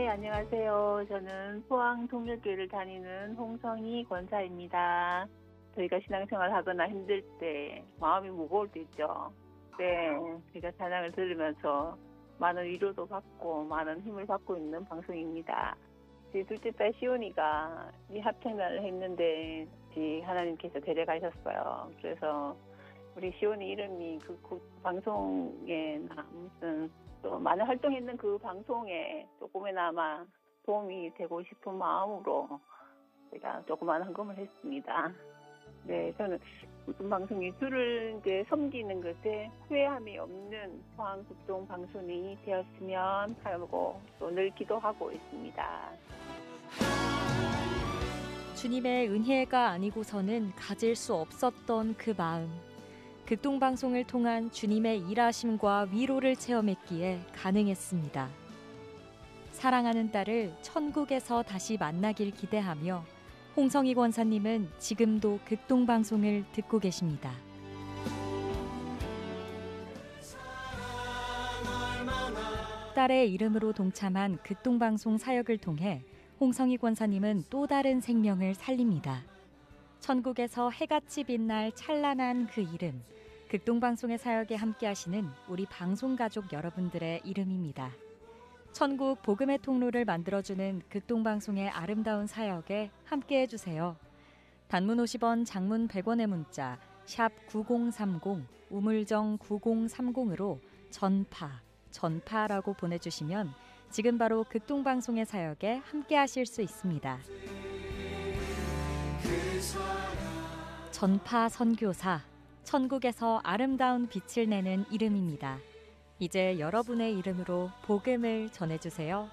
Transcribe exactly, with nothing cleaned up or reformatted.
안녕하세요. 저는 포항 동묘교회를 다니는 홍성희 권사입니다. 저희가 신앙생활 하거나 힘들 때 마음이 무거울 때 있죠. 네, 제가 찬양을 들으면서 많은 위로도 받고 많은 힘을 받고 있는 방송입니다. 제 둘째 딸 시온이가 미합창단을 했는데 하나님께서 데려가셨어요. 그래서 우리 시온이 이름이 그, 그 방송에 무슨 또 많은 활동했는 그 방송에 조금이나마 도움이 되고 싶은 마음으로 제가 조그마한 헌금을 했습니다. 네, 저는 무슨 방송이 주를 이제 섬기는 것에 후회함이 없는 포항극동 방송이 되었으면 하고 또 늘 기도하고 있습니다. 주님의 은혜가 아니고서는 가질 수 없었던 그 마음. 극동방송을 통한 주님의 일하심과 위로를 체험했기에 가능했습니다. 사랑하는 딸을 천국에서 다시 만나길 기대하며 홍성희 권사님은 지금도 극동방송을 듣고 계십니다. 딸의 이름으로 동참한 극동방송 사역을 통해 홍성희 권사님은 또 다른 생명을 살립니다. 천국에서 해같이 빛날 찬란한 그 이름, 극동방송의 사역에 함께하시는 우리 방송가족 여러분들의 이름입니다. 천국 복음의 통로를 만들어주는 극동방송의 아름다운 사역에 함께해주세요. 단문 오십 원, 장문 백 원의 문자 샵 구공삼공, 우물정 구공삼공으로 전파, 전파라고 보내주시면 지금 바로 극동방송의 사역에 함께하실 수 있습니다. 전파 선교사, 천국에서 아름다운 빛을 내는 이름입니다. 이제 여러분의 이름으로 복음을 전해주세요.